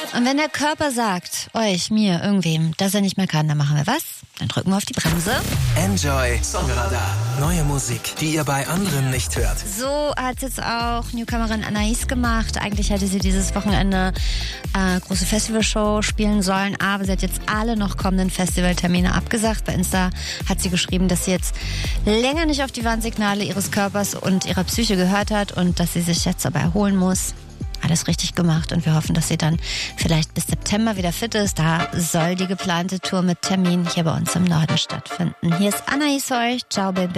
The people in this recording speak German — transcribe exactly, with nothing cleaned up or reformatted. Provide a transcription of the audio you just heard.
Und wenn der Körper sagt, euch, mir, irgendwem, dass er nicht mehr kann, dann machen wir was? Dann drücken wir auf die Bremse. Enjoy Songradar. Neue Musik, die ihr bei anderen nicht hört. So hat jetzt auch Newcomerin Anaïs gemacht. Eigentlich hätte sie dieses Wochenende äh, große Festivalshow spielen sollen, aber sie hat jetzt alle noch kommenden Festivaltermine abgesagt. Bei Insta hat sie geschrieben, dass sie jetzt länger nicht auf die Warnsignale ihres Körpers und ihrer Psyche gehört hat und dass sie sich jetzt aber erholen muss. Alles richtig gemacht und wir hoffen, dass sie dann vielleicht bis September wieder fit ist. Da soll die geplante Tour mit Termin hier bei uns im Norden stattfinden. Hier ist Anaïs für euch. Ciao, Baby.